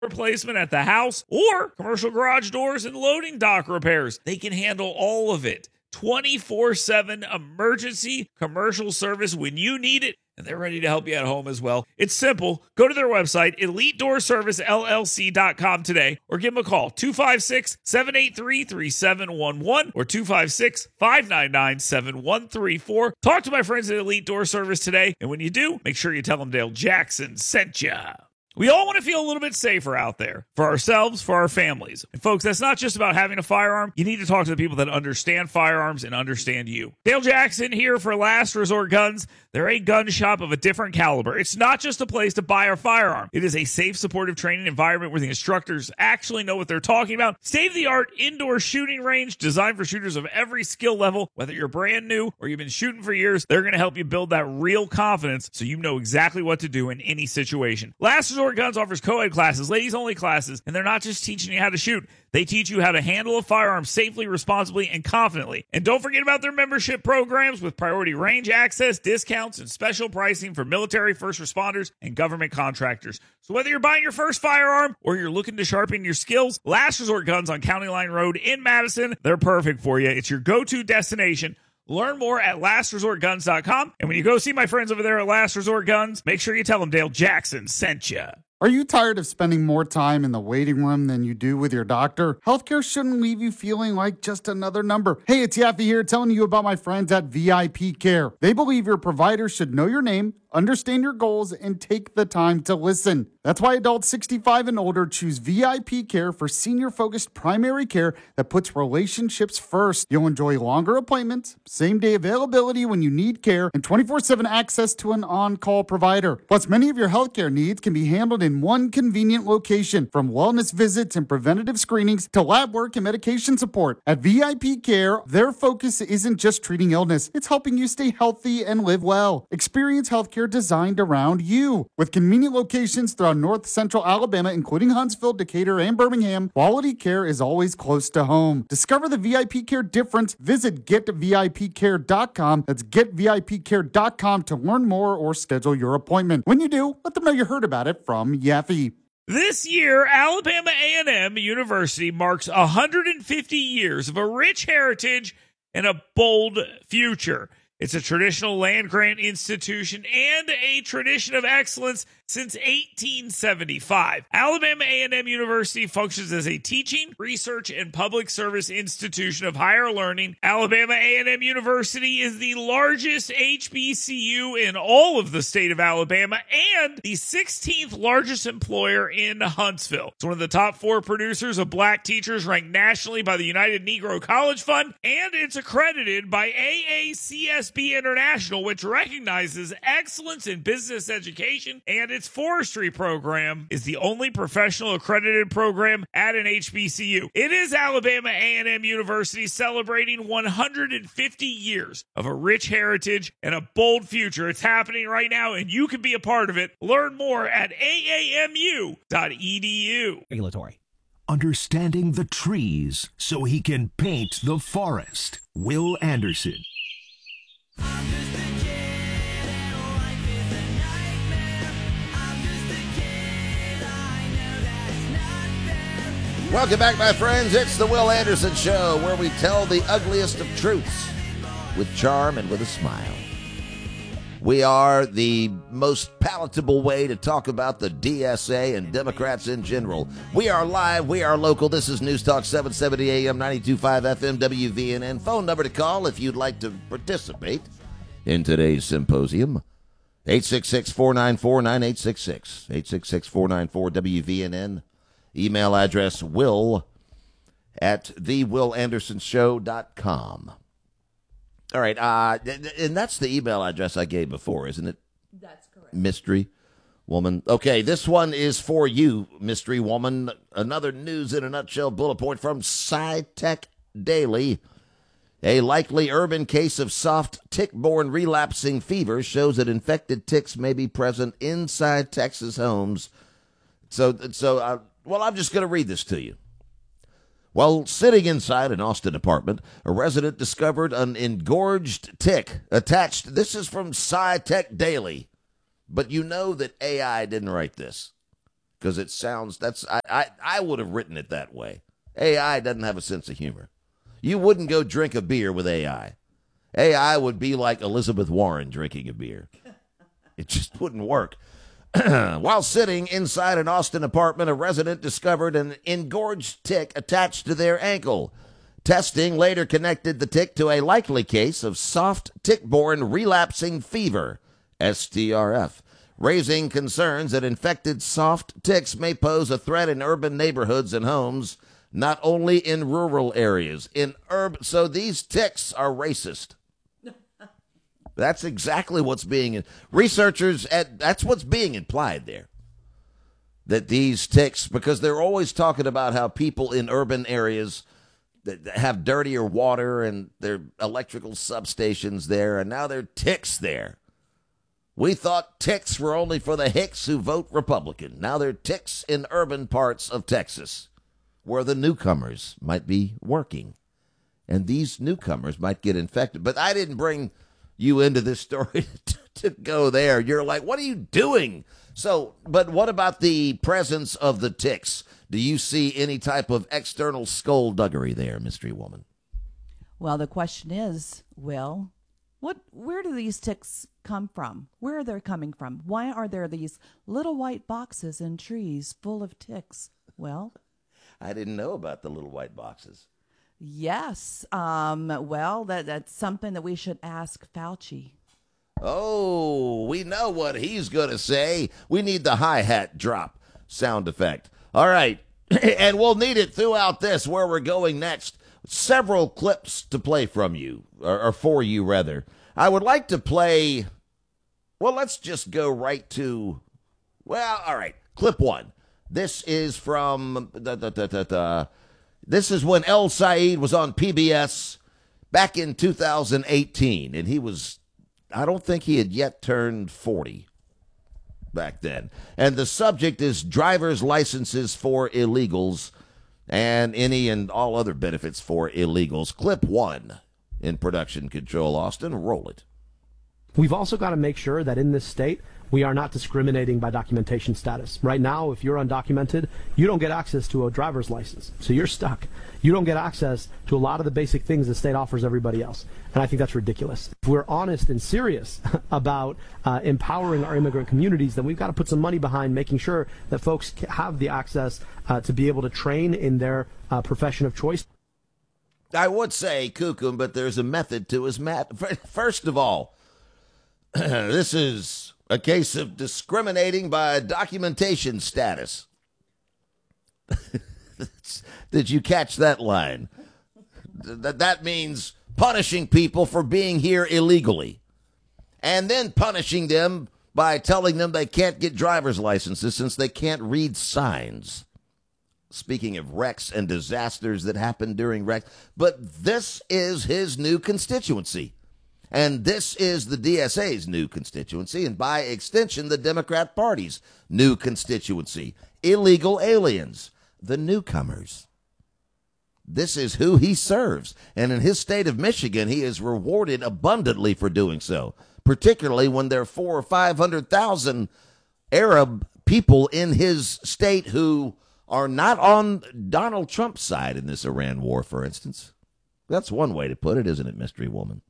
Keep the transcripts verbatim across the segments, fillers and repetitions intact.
replacement at the house or commercial garage doors and loading dock repairs. They can handle all of it. twenty-four seven emergency commercial service when you need it, and they're ready to help you at home as well. It's simple. Go to their website, elite door service L L C dot com today, or give them a call, two five six, seven eight three, three seven one one or two five six, five nine nine, seven one three four. Talk to my friends at Elite Door Service today, and when you do, make sure you tell them Dale Jackson sent ya. We all want to feel a little bit safer out there for ourselves, for our families. And folks, that's not just about having a firearm. You need to talk to the people that understand firearms and understand you. Dale Jackson here for Last Resort Guns. They're a gun shop of a different caliber. It's not just a place to buy a firearm. It is a safe, supportive training environment where the instructors actually know what they're talking about. State-of-the-art indoor shooting range designed for shooters of every skill level. Whether you're brand new or you've been shooting for years, they're going to help you build that real confidence so you know exactly what to do in any situation. Last Resort Guns offers co-ed classes, ladies-only classes, and they're not just teaching you how to shoot. They teach you how to handle a firearm safely, responsibly, and confidently. And don't forget about their membership programs with priority range access, discounts, and special pricing for military, first responders, and government contractors. So whether you're buying your first firearm or you're looking to sharpen your skills, Last Resort Guns on County Line Road in Madison, they're perfect for you. It's your go-to destination. Learn more at last resort guns dot com. And when you go see my friends over there at Last Resort Guns, make sure you tell them Dale Jackson sent you. Are you tired of spending more time in the waiting room than you do with your doctor? Healthcare shouldn't leave you feeling like just another number. Hey, it's Yaffe here telling you about my friends at V I P Care. They believe your provider should know your name, understand your goals, and take the time to listen. That's why adults sixty-five and older choose V I P Care for senior-focused primary care that puts relationships first. You'll enjoy longer appointments, same-day availability when you need care, and twenty-four seven access to an on-call provider. Plus, many of your healthcare needs can be handled in one convenient location, from wellness visits and preventative screenings to lab work and medication support. At V I P Care, their focus isn't just treating illness, it's helping you stay healthy and live well. Experience healthcare designed around you. With convenient locations throughout North Central Alabama, including Huntsville, Decatur, and Birmingham, quality care is always close to home. Discover the V I P Care difference. Visit get V I P care dot com. That's get V I P care dot com to learn more or schedule your appointment. When you do, let them know you heard about it from Yaffe. This year, Alabama A and M University marks one hundred fifty years of a rich heritage and a bold future. It's a traditional land-grant institution and a tradition of excellence since eighteen seventy-five. Alabama A and M University functions as a teaching, research, and public service institution of higher learning. Alabama A and M University is the largest H B C U in all of the state of Alabama and the sixteenth largest employer in Huntsville. It's one of the top four producers of black teachers ranked nationally by the United Negro College Fund, and it's accredited by A A C S B International, which recognizes excellence in business education, and its forestry program is the only professional accredited program at an H B C U. It is Alabama A and M University celebrating one hundred fifty years of a rich heritage and a bold future. It's happening right now, and you can be a part of it. Learn more at A A M U dot E D U. Regulatory. Understanding the trees so he can paint the forest. Will Anderson. Welcome back, my friends. It's the Will Anderson Show, where we tell the ugliest of truths with charm and with a smile. We are the most palatable way to talk about the D S A and Democrats in general. We are live. We are local. This is News Talk seven seventy A M, ninety-two point five F M, W V N N. Phone number to call if you'd like to participate in today's symposium. eight six six, four nine four, nine eight six six. eight six six, four nine four, W V N N. Email address will at the will anderson show dot com. All right, uh, and that's the email address I gave before, isn't it? That's correct. Mystery woman. Okay, this one is for you, mystery woman. Another news in a nutshell bullet point from SciTech Daily. A likely urban case of soft tick-borne relapsing fever shows that infected ticks may be present inside Texas homes. So, so uh, well, I'm just going to read this to you. While sitting inside an Austin apartment, a resident discovered an engorged tick attached. This is from SciTech Daily. But you know that A I didn't write this. because it sounds, that's, I, I, I would have written it that way. A I doesn't have a sense of humor. You wouldn't go drink a beer with A I. A I would be like Elizabeth Warren drinking a beer. It just wouldn't work. While sitting inside an Austin apartment, a resident discovered an engorged tick attached to their ankle. Testing later connected the tick to a likely case of soft tick-borne relapsing fever, S T R F, raising concerns that infected soft ticks may pose a threat in urban neighborhoods and homes, not only in rural areas. In urban, so these ticks are racist. That's exactly what's being, researchers, at, that's what's being implied there. That these ticks, because they're always talking about how people in urban areas that have dirtier water and their electrical substations there, and now there are ticks there. We thought ticks were only for the hicks who vote Republican. Now they're ticks in urban parts of Texas, where the newcomers might be working. And these newcomers might get infected. But I didn't bring you into this story to, to go there. You're like, what are you doing? So, but what about the presence of the ticks? Do you see any type of external skullduggery there, Mystery Woman? Well, the question is, Will, what? Where do these ticks come from? Where are they coming from? Why are there these little white boxes in trees full of ticks? Well, I didn't know about the little white boxes. Yes. Um, well, that that's something that we should ask Fauci. Oh, we know what he's going to say. We need the hi-hat drop sound effect. All right. And we'll need it throughout this, where we're going next. Several clips to play from you, or, or for you, rather. I would like to play, well, let's just go right to, well, all right, clip one. This is from, da, da, da, da, da. This is when El Said was on P B S back in two thousand eighteen, and he was, I don't think he had yet turned forty back then. And the subject is driver's licenses for illegals and any and all other benefits for illegals. Clip one in production control, Austin. Roll it. We've also got to make sure that in this state, we are not discriminating by documentation status. Right now, if you're undocumented, you don't get access to a driver's license. So you're stuck. You don't get access to a lot of the basic things the state offers everybody else. And I think that's ridiculous. If we're honest and serious about uh, empowering our immigrant communities, then we've got to put some money behind making sure that folks have the access uh, to be able to train in their uh, profession of choice. I would say cuckoo, but there's a method to his mat. First of all, this is a case of discriminating by documentation status. Did you catch that line? That that means punishing people for being here illegally, and then punishing them by telling them they can't get driver's licenses since they can't read signs. Speaking of wrecks and disasters that happen during wrecks, but this is his new constituency. And this is the D S A's new constituency, and by extension, the Democrat Party's new constituency. Illegal aliens, the newcomers. This is who he serves. And in his state of Michigan, he is rewarded abundantly for doing so, particularly when there are four or five hundred thousand Arab people in his state who are not on Donald Trump's side in this Iran war, for instance. That's one way to put it, isn't it, Mystery Woman?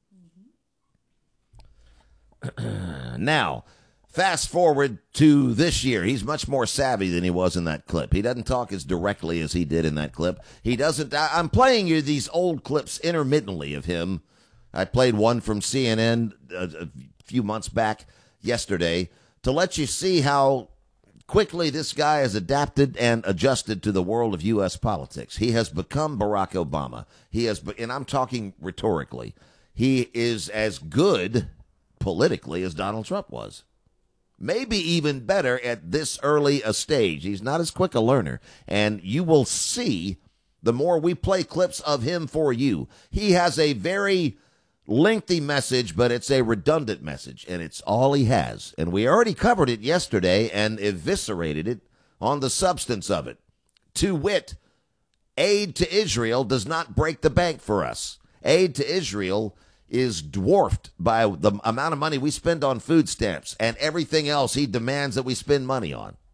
Now, fast forward to this year. He's much more savvy than he was in that clip. He doesn't talk as directly as he did in that clip. He doesn't. I, I'm playing you these old clips intermittently of him. I played one from C N N a, a few months back yesterday to let you see how quickly this guy has adapted and adjusted to the world of U S politics. He has become Barack Obama. He has, and I'm talking rhetorically, he is as good politically as Donald Trump was. Maybe even better at this early a stage. He's not as quick a learner. And you will see the more we play clips of him for you. He has a very lengthy message, but it's a redundant message, and it's all he has. And we already covered it yesterday and eviscerated it on the substance of it. To wit, aid to Israel does not break the bank for us. Aid to Israel is dwarfed by the amount of money we spend on food stamps and everything else he demands that we spend money on.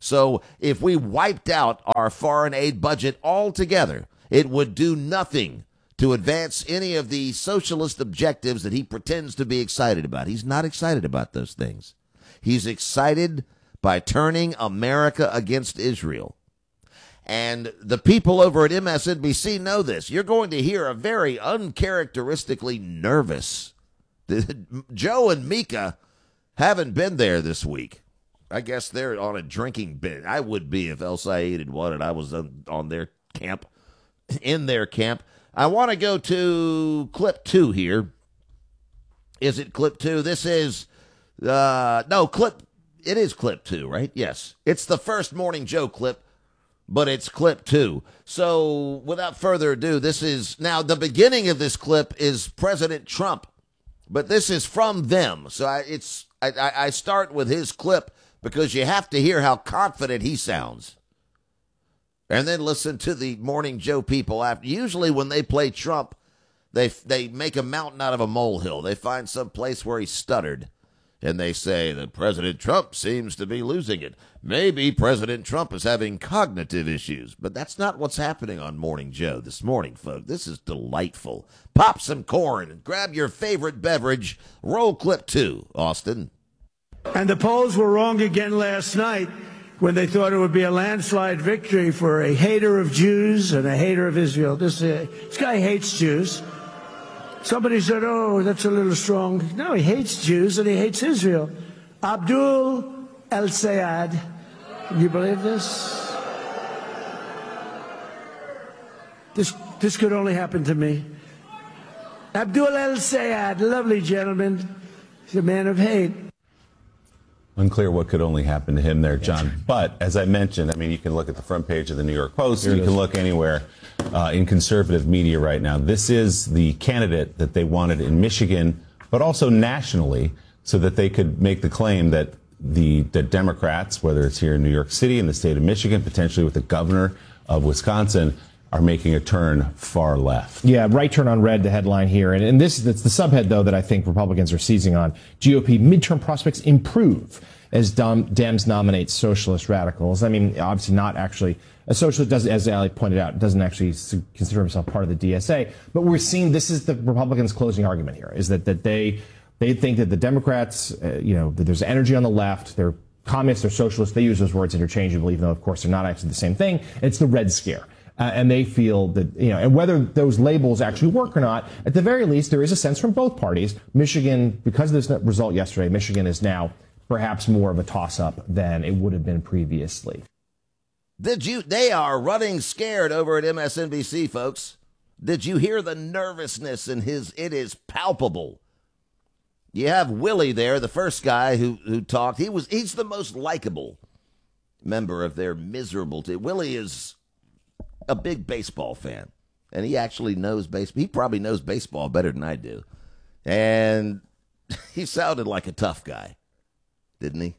So if we wiped out our foreign aid budget altogether, it would do nothing to advance any of the socialist objectives that he pretends to be excited about. He's not excited about those things. He's excited by turning America against Israel. And the people over at M S N B C know this. You're going to hear a very uncharacteristically nervous. Joe and Mika haven't been there this week. I guess they're on a drinking binge. I would be if El Sayed had won it. I was on, on their camp, in their camp. I want to go to clip two here. Is it clip two? This is, uh, no, clip, it is clip two, right? Yes. It's the first Morning Joe clip, but it's clip two. So without further ado, this is, now the beginning of this clip is President Trump, but this is from them. So I, it's, I, I start with his clip because you have to hear how confident he sounds. And then listen to the Morning Joe people after. Usually when they play Trump, they they make a mountain out of a molehill. They find some place where he stuttered. And they say that President Trump seems to be losing it. Maybe President Trump is having cognitive issues. But that's not what's happening on Morning Joe this morning, folks. This is delightful. Pop some corn and grab your favorite beverage. Roll clip two, Austin. And the polls were wrong again last night when they thought it would be a landslide victory for a hater of Jews and a hater of Israel. This, uh, this guy hates Jews. Somebody said, oh, that's a little strong. No, he hates Jews and he hates Israel. Abdul El-Sayed. Can you believe this? This, this could only happen to me. Abdul El-Sayed, lovely gentleman. He's a man of hate. Unclear what could only happen to him there, John. But as I mentioned, I mean, you can look at the front page of the New York Post. You can look anywhere uh, in conservative media right now. This is the candidate that they wanted in Michigan, but also nationally, so that they could make the claim that the, the Democrats, whether it's here in New York City, in the state of Michigan, potentially with the governor of Wisconsin, are making a turn far left. Yeah, right turn on red, the headline here. And, and this is the subhead, though, that I think Republicans are seizing on. G O P midterm prospects improve as Dem- Dems nominate socialist radicals. I mean, obviously not actually a socialist, does, as Ali pointed out, doesn't actually consider himself part of the D S A. But we're seeing this is the Republicans' closing argument here, is that, that they they think that the Democrats, uh, you know, that there's energy on the left, they're communists, they're socialists. They use those words interchangeably, even though, of course, they're not actually the same thing. It's the Red Scare. Uh, and they feel that, you know, and whether those labels actually work or not, at the very least, there is a sense from both parties. Michigan, because of this result yesterday, Michigan is now perhaps more of a toss-up than it would have been previously. Did you, they are running scared over at M S N B C, folks. Did you hear the nervousness in his, it is palpable. You have Willie there, the first guy who, who talked. He was, he's the most likable member of their miserable team. Willie is a big baseball fan, and he actually knows baseball. He probably knows baseball better than I do. And he sounded like a tough guy, didn't he?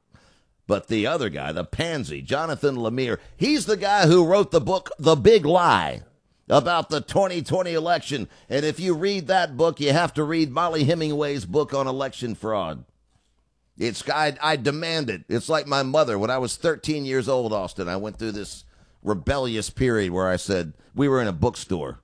But the other guy, the pansy, Jonathan Lemire, he's the guy who wrote the book, The Big Lie, about the twenty twenty election. And if you read that book, you have to read Molly Hemingway's book on election fraud. It's, I, I demand it. It's like my mother. When I was thirteen years old, Austin, I went through this rebellious period where I said, we were in a bookstore.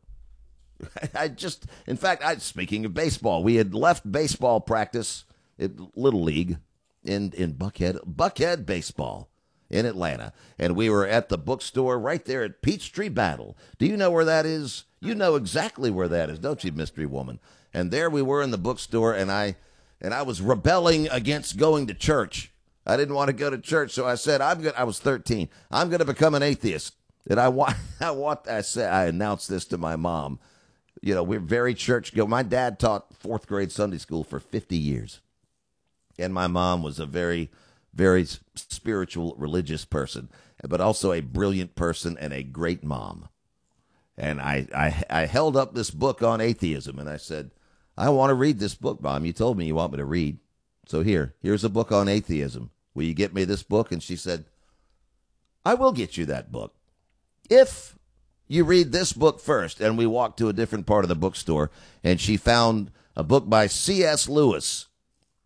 I just, in fact, I, speaking of baseball, we had left baseball practice at Little League in, in Buckhead, Buckhead baseball in Atlanta. And we were at the bookstore right there at Peachtree Battle. Do you know where that is? You know exactly where that is, don't you, mystery woman? And there we were in the bookstore, and I, and I was rebelling against going to church. I didn't want to go to church, so I said, I'm going I was thirteen. I'm going to become an atheist. And I want, I want, I said, I announced this to my mom. You know, we're very church go. My dad taught fourth grade Sunday school for fifty years. And my mom was a very, very spiritual, religious person, but also a brilliant person and a great mom. And I, I, I held up this book on atheism, and I said, I want to read this book, Mom. You told me you want me to read. So here, here's a book on atheism. Will you get me this book? And she said, I will get you that book if you read this book first. And we walked to a different part of the bookstore, and she found a book by C S Lewis.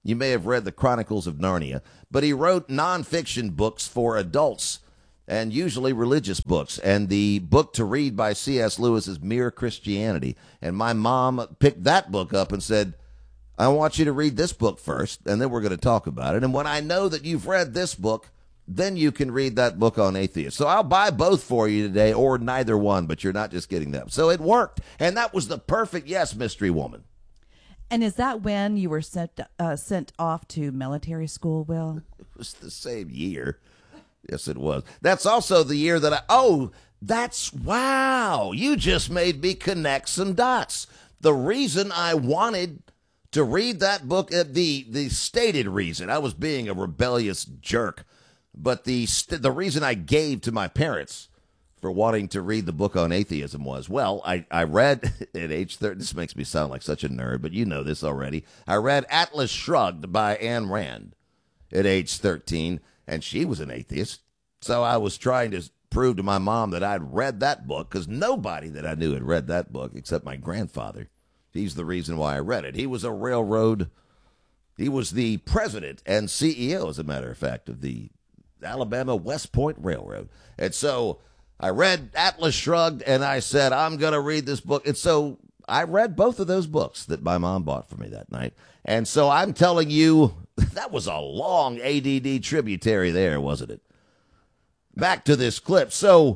You may have read the Chronicles of Narnia, but he wrote nonfiction books for adults, and usually religious books. And the book to read by C S. Lewis is Mere Christianity. And my mom picked that book up and said, I want you to read this book first, and then we're going to talk about it. And when I know that you've read this book, then you can read that book on atheists. So I'll buy both for you today, or neither one, but you're not just getting them. So it worked. And that was the perfect yes, mystery woman. And is that when you were sent uh, sent off to military school, Will? It was the same year. Yes, it was. That's also the year that I, oh, that's, wow, you just made me connect some dots. The reason I wanted to read that book, uh, the, the stated reason, I was being a rebellious jerk, but the, the reason I gave to my parents for wanting to read the book on atheism was, well, I, I read at age thirty, this makes me sound like such a nerd, but you know this already. I read Atlas Shrugged by Ayn Rand at age thirteen. And she was an atheist. So I was trying to prove to my mom that I'd read that book, because nobody that I knew had read that book except my grandfather. He's the reason why I read it. He was a railroad. He was the president and C E O, as a matter of fact, of the Alabama West Point Railroad. And so I read Atlas Shrugged, and I said, I'm going to read this book. And so I read both of those books that my mom bought for me that night. And so I'm telling you, that was a long A D D tributary there, wasn't it? Back to this clip. So,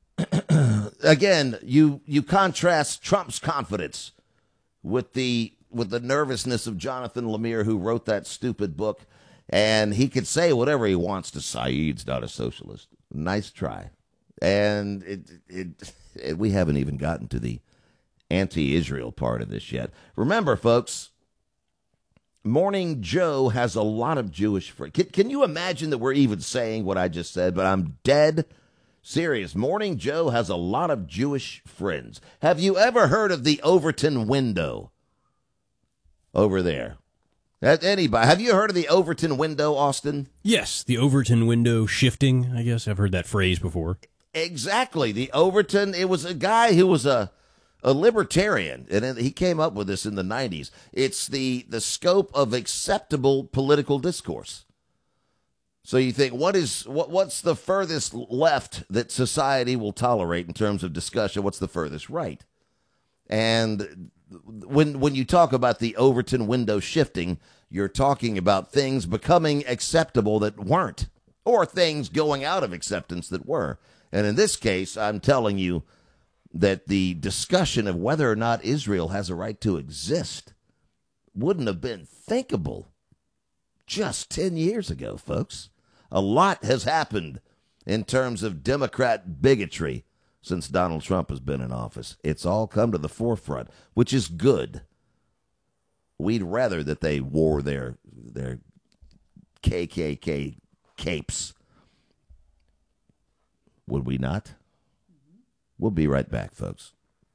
again, you you contrast Trump's confidence with the with the nervousness of Jonathan Lemire, who wrote that stupid book, and he could say whatever he wants to Saeed's not a socialist. Nice try. And it, it, it we haven't even gotten to the anti-Israel part of this yet. Remember, folks, Morning Joe has a lot of Jewish friends. Can, can you imagine that we're even saying what I just said? But I'm dead serious. Morning Joe has a lot of Jewish friends. Have you ever heard of the Overton window over there? Anybody? Have you heard of the Overton window, Austin? Yes, the Overton window shifting. I guess I've heard that phrase before. Exactly. The Overton, it was a guy who was a A libertarian, and he came up with this in the nineties. It's the, the scope of acceptable political discourse. So you think, what is what what's the furthest left that society will tolerate in terms of discussion? What's the furthest right? And when when you talk about the Overton window shifting, you're talking about things becoming acceptable that weren't, or things going out of acceptance that were. And in this case, I'm telling you that the discussion of whether or not Israel has a right to exist wouldn't have been thinkable just ten years ago, folks. A lot has happened in terms of Democrat bigotry since Donald Trump has been in office. It's all come to the forefront, which is good. We'd rather that they wore their, their K K K capes. Would we not? We'll be right back, folks.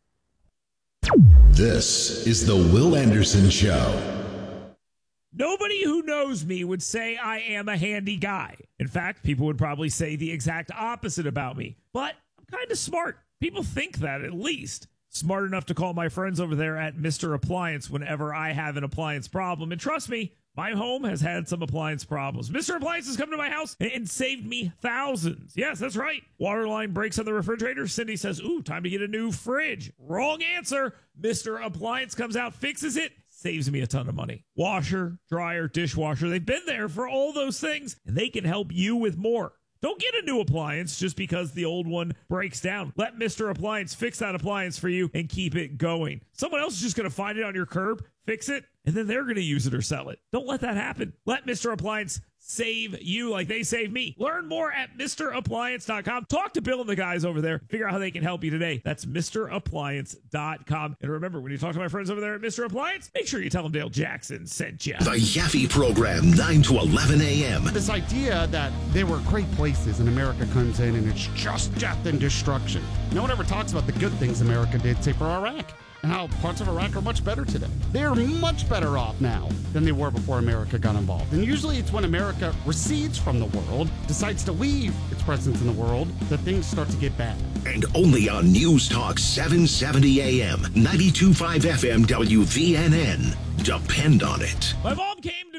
This is the Will Anderson Show. Nobody who knows me would say I am a handy guy. In fact, people would probably say the exact opposite about me. But I'm kind of smart. People think that, at least. Smart enough to call my friends over there at Mister Appliance whenever I have an appliance problem. And trust me, my home has had some appliance problems. Mister Appliance has come to my house and saved me thousands. Yes, that's right. Water line breaks on the refrigerator. Cindy says, ooh, time to get a new fridge. Wrong answer. Mister Appliance comes out, fixes it, saves me a ton of money. Washer, dryer, dishwasher, they've been there for all those things, and they can help you with more. Don't get a new appliance just because the old one breaks down. Let Mister Appliance fix that appliance for you and keep it going. Someone else is just going to find it on your curb, fix it, and then they're going to use it or sell it. Don't let that happen. Let Mister Appliance save you like they saved me. Learn more at Mister Appliance dot com. Talk to Bill and the guys over there. Figure out how they can help you today. That's Mister Appliance dot com. And remember, when you talk to my friends over there at Mister Appliance, make sure you tell them Dale Jackson sent you. The Yaffe Program, nine to eleven a.m. This idea that there were great places and America comes in and it's just death and destruction. No one ever talks about the good things America did, say, for Iraq, and how parts of Iraq are much better today. They're much better off now than they were before America got involved. And usually it's when America recedes from the world, decides to leave its presence in the world, that things start to get bad. And only on News Talk seven seventy a.m., ninety-two point five F M W V N N. Depend on it. My mom came to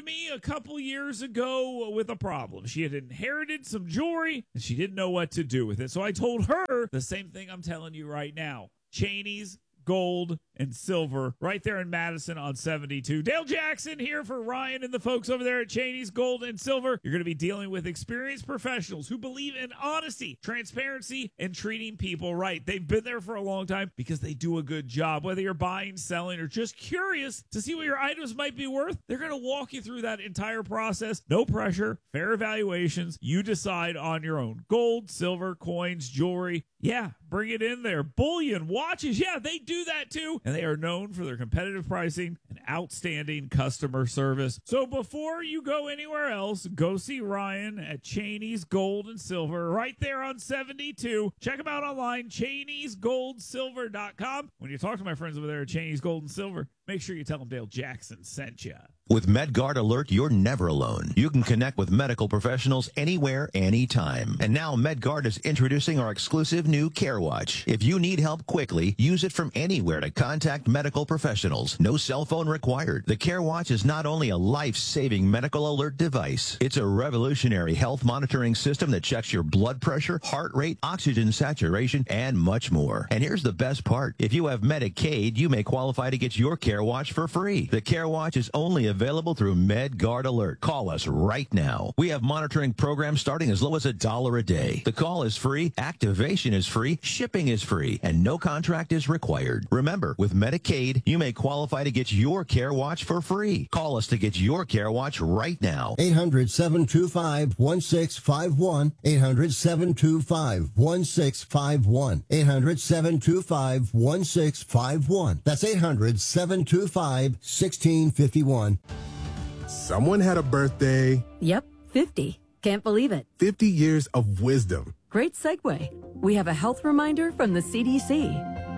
me a couple years ago with a problem. She had inherited some jewelry and she didn't know what to do with it. So I told her the same thing I'm telling you right now. Cheney's Gold and Silver right there in Madison on seventy-two. Dale Jackson here for Ryan and the folks over there at Cheney's Gold and Silver. You're going to be dealing with experienced professionals who believe in honesty, transparency, and treating people right. They've been there for a long time because they do a good job. Whether you're buying, selling, or just curious to see what your items might be worth, they're going to walk you through that entire process. No pressure, fair evaluations. You decide on your own. Gold, silver, coins, jewelry. Yeah, bring it in there. Bullion, watches. Yeah, they do that too. And they are known for their competitive pricing and outstanding customer service. So before you go anywhere else, go see Ryan at Cheney's Gold and Silver right there on seventy-two. Check them out online, Cheneys Gold Silver dot com. When you talk to my friends over there at Cheney's Gold and Silver, make sure you tell them Dale Jackson sent you. With MedGuard Alert, you're never alone. You can connect with medical professionals anywhere, anytime. And now MedGuard is introducing our exclusive new CareWatch. If you need help quickly, use it from anywhere to contact medical professionals. No cell phone required. The CareWatch is not only a life-saving medical alert device, it's a revolutionary health monitoring system that checks your blood pressure, heart rate, oxygen saturation, and much more. And here's the best part. If you have Medicaid, you may qualify to get your CareWatch for free. The CareWatch is only available through MedGuard Alert. Call us right now. We have monitoring programs starting as low as a dollar a day. The call is free, activation is free, shipping is free, and no contract is required. Remember, with Medicaid, you may qualify to get your CareWatch for free. Call us to get your CareWatch right now. eight hundred, seven two five, one six five one. eight hundred, seven two five, one six five one. eight hundred, seven two five, one six five one. That's eight hundred, seven two five, one six five one. Someone had a birthday. Yep, fifty. Can't believe it. fifty years of wisdom. Great segue. We have a health reminder from the C D C.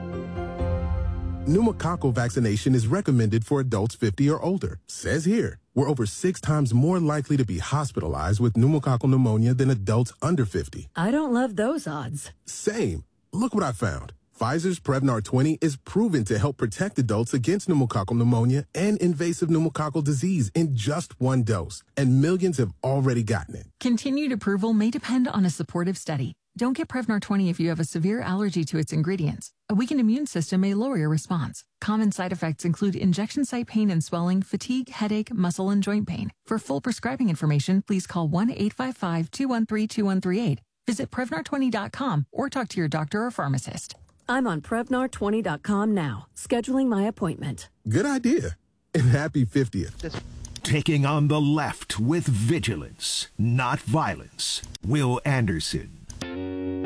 Pneumococcal vaccination is recommended for adults fifty or older. Says here, we're over six times more likely to be hospitalized with pneumococcal pneumonia than adults under fifty. I don't love those odds. Same. Look what I found. Pfizer's Prevnar twenty is proven to help protect adults against pneumococcal pneumonia and invasive pneumococcal disease in just one dose, and millions have already gotten it. Continued approval may depend on a supportive study. Don't get Prevnar twenty if you have a severe allergy to its ingredients. A weakened immune system may lower your response. Common side effects include injection site pain and swelling, fatigue, headache, muscle, and joint pain. For full prescribing information, please call one eight five five, two one three, two one three eight. Visit Prevnar twenty dot com or talk to your doctor or pharmacist. I'm on Prevnar twenty dot com now, scheduling my appointment. Good idea. And happy fiftieth. Taking on the left with vigilance, not violence. Will Anderson.